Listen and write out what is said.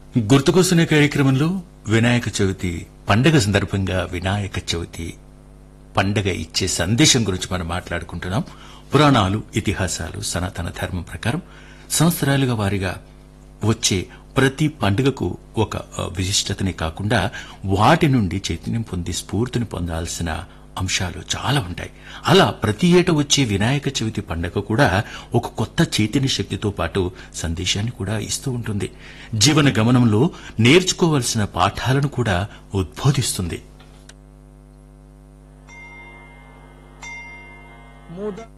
గుర్తుకొస్తున్న కార్యక్రమంలో వినాయక చవితి పండగ సందర్భంగా వినాయక చవితి పండగ ఇచ్చే సందేశం గురించి మనం మాట్లాడుకుంటున్నాం. పురాణాలు, ఇతిహాసాలు, సనాతన ధర్మం ప్రకారం సంవత్సరాలుగా వారిగా వచ్చే ప్రతి పండుగకు ఒక విశిష్టతని కాకుండా వాటి నుండి చైతన్యం పొంది స్ఫూర్తిని పొందాల్సిన అంశాలు చాలా ఉంటాయి. అలా ప్రతి ఏటా వచ్చే వినాయక చవితి పండుగ కూడా ఒక కొత్త చైతన్య శక్తితో పాటు సందేశాన్ని కూడా ఇస్తూ ఉంటుంది. జీవన గమనంలో నేర్చుకోవాల్సిన పాఠాలను కూడా ఉద్బోధిస్తుంది.